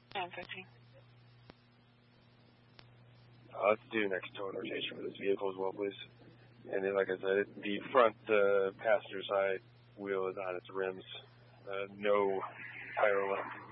10:15. Let's do next tow and rotation for this vehicle as well, please. And then, like I said, the front passenger side wheel is on its rims. No tire left.